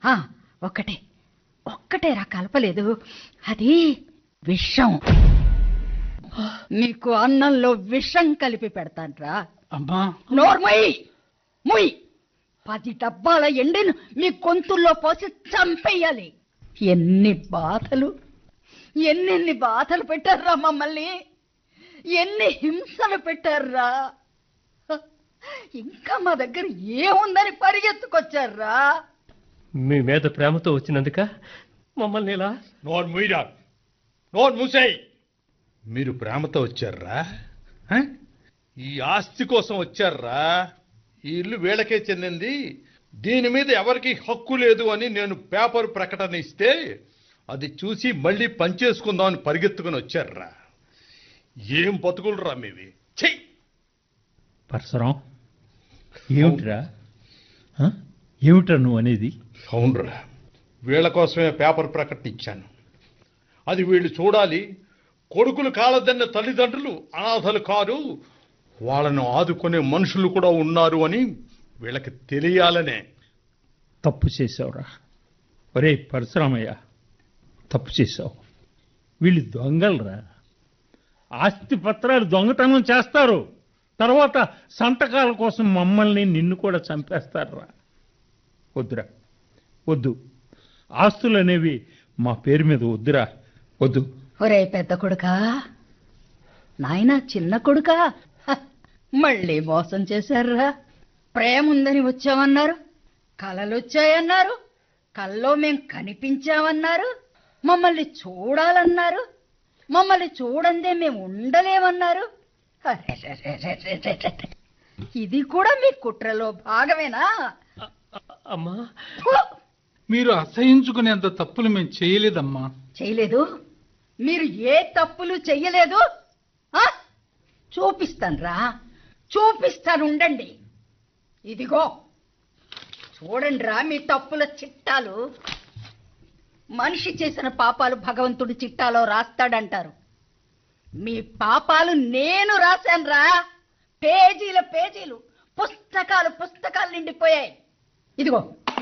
ఆ, ఒక్కటే ఒక్కటేరా కలపలేదు, అది విషం. నీకు అన్నంలో విషం కలిపి పెడతాన్రా. అమ్మా నోర్మయ్ ముయ్, 10 డబ్బాల ఎండిను మీ గొంతుల్లో పోసి చంపేయాలి. ఎన్ని బాధలు పెట్టారా మమ్మల్ని, ఎన్ని హింసలు పెట్టారా. ఇంకా మా దగ్గర ఏముందని పరిగెత్తుకొచ్చారా. మీ మీద ప్రేమతో వచ్చినందుక మమ్మల్ని ఇలా? నోరు మూయరా, నోరు మూసేయ్. మీరు ప్రేమతో వచ్చారా? ఈ ఆస్తి కోసం వచ్చారా? ఈ ఇల్లు వీళ్ళకే చెందింది, దీని మీద ఎవరికి హక్కు లేదు అని నేను పేపర్ ప్రకటన ఇస్తే అది చూసి మళ్ళీ పనిచేసుకుందామని పరిగెత్తుకుని వచ్చారా? ఏం బతుకులరా మీవి. చెయ్యి. పరశురాం, ఏమిట్రా ఏమిట్రా నువ్వు అనేది? అవునరా, వీళ్ళ కోసమే పేపర్ ప్రకటన ఇచ్చాను. అది వీళ్ళు చూడాలి. కొడుకులు కాలదన్న తల్లిదండ్రులు అనాథలు కారు, వాళ్ళను ఆదుకునే మనుషులు కూడా ఉన్నారు అని వీళ్ళకి తెలియాలనే. తప్పు చేసావురా. ఒరే పరశురామయ్య, తప్పు చేసావు. వీళ్ళు దొంగలరా. ఆస్తి పత్రాలు దొంగతనం చేస్తారు, తర్వాత సంతకాల కోసం మమ్మల్ని నిన్ను కూడా చంపేస్తారా. వద్దురా, వద్దు. ఆస్తులు అనేవి మా పేరు మీద వద్దురా, వద్దు. ఒరే పెద్ద కొడుకా, నాయనా చిన్న కొడుకా, మళ్ళీ మోసం చేశారా. ప్రేమ ఉందని వచ్చామన్నారు, కలలొచ్చాయన్నారు, కల్లో మేం కనిపించామన్నారు, మమ్మల్ని చూడాలన్నారు, మమ్మల్ని చూడందే మేము ఉండలేమన్నారు. ఇది కూడా మీ కుట్రలో భాగమేనా? అమ్మా, మీరు అసహించుకునేంత తప్పులు మేము చేయలేదమ్మా. చేయలేదు? మీరు ఏ తప్పులు చెయ్యలేదు? చూపిస్తానురా, చూపిస్తాను, ఉండండి. ఇదిగో చూడండిరా మీ తప్పుల చిట్టాలు. మనిషి చేసిన పాపాలు భగవంతుడి చిట్టాలో రాస్తాడంటారు. మీ పాపాలు నేను రాశానురా. పేజీల పేజీలు, పుస్తకాలు నిండిపోయాయి. ఇదిగో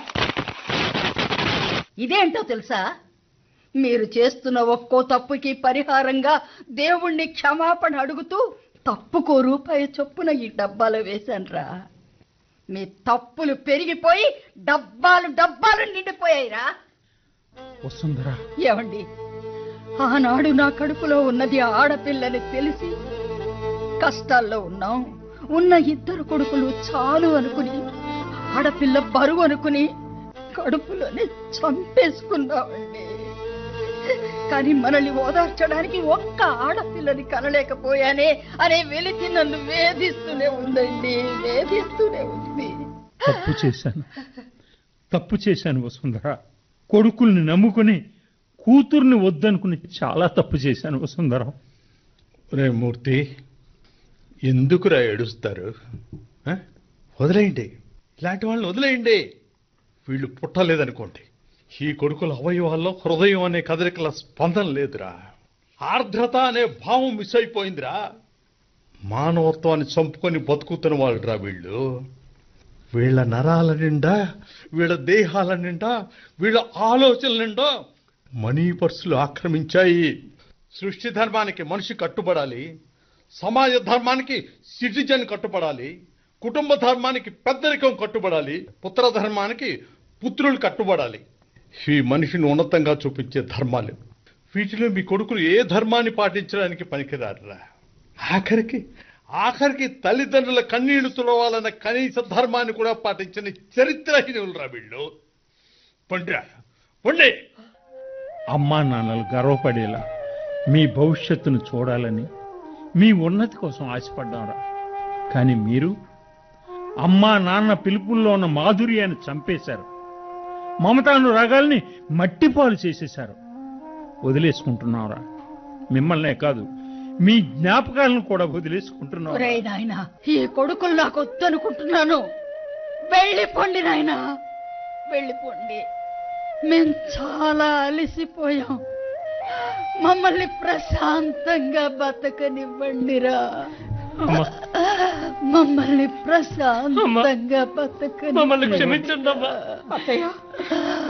ఇదేంటో తెలుసా? మీరు చేస్తున్న ఒక్కో తప్పుకి పరిహారంగా దేవుణ్ణి క్షమాపణ అడుగుతూ తప్పుకో రూపాయి చొప్పున ఈ డబ్బాలో వేశానురా. మీ తప్పులు పెరిగిపోయి డబ్బాలు నిండిపోయాయిరా. వసుంధరా, ఏమండి, ఆనాడు నా కడుపులో ఉన్నది ఆడపిల్లని తెలిసి కష్టాల్లో ఉన్నాం. ఉన్న 2 కొడుకులు చాలు అనుకుని, ఆడపిల్ల బరువు అనుకుని కడుపులోనే చంపేసుకున్నామండి. కానీ మనల్ని ఓదార్చడానికి ఒక్క ఆడపిల్లని కనలేకపోయానే అనే వెలితి నన్ను వేధిస్తూనే ఉందండి, వేధిస్తూనే ఉంది. తప్పు చేశాను వసుంధరా. కొడుకుల్ని నమ్ముకుని కూతుర్ని వద్దనుకుని చాలా తప్పు చేశాను వసుంధరా. రే మూర్తి, ఎందుకురా ఏడుస్తారు? వదిలేయండి, ఇలాంటి వాళ్ళని వదిలేయండి. వీళ్ళు పుట్టలేదనుకోండి, ఈ కొడుకుల అవయవాల్లో హృదయం అనే కదలికల స్పందన లేదురా. ఆర్ద్రత అనే భావం మిస్ అయిపోయిందిరా. మానవత్వాన్ని చంపుకొని బతుకుతున్న వాళ్ళురా వీళ్ళు. వీళ్ళ నరాల నిండా, వీళ్ళ దేహాల నిండా, వీళ్ళ ఆలోచనల నిండా మనీ పర్సులు ఆక్రమించాయి. సృష్టి ధర్మానికి మనిషి కట్టుబడాలి, సమాజ ధర్మానికి సిటిజన్ కట్టుబడాలి, కుటుంబ ధర్మానికి పెద్దరికం కట్టుబడాలి, పుత్ర ధర్మానికి పుత్రులు కట్టుబడాలి. ఈ మనిషిని ఉన్నతంగా చూపించే ధర్మాలు. వీటిలో మీ కొడుకులు ఏ ధర్మాన్ని పాటించడానికి పనికిరారురా. ఆఖరికి తల్లిదండ్రుల కన్నీళ్లు తులవాలన్న కనీస ధర్మాన్ని కూడా పాటించని చరిత్రహీనులురా వీళ్ళు. పండి. అమ్మా నాన్నలు గర్వపడేలా మీ భవిష్యత్తును చూడాలని, మీ ఉన్నతి కోసం ఆశపడ్డారా. కానీ మీరు అమ్మా నాన్న పిలుపుల్లో ఉన్న మాధుర్యాన్ని చంపేశారు. మమతానురాగాల్ని మట్టిపాలు చేసేశారు. వదిలేసుకుంటున్నారా? మిమ్మల్నే కాదు, మీ జ్ఞాపకాలను కూడా వదిలేసుకుంటున్నారు. నాయనా, ఈ కొడుకులు నాకు వద్దనుకుంటున్నాను. వెళ్ళిపోండి నాయనా, వెళ్ళిపోండి. మేం చాలా అలసిపోయాం. మమ్మల్ని ప్రశాంతంగా బతకనివ్వండిరా. మమ్మల్ని ప్రశాంతంగా బతకని. మమ్మల్ని క్షమించండి అమ్మా. అత్తయ్య,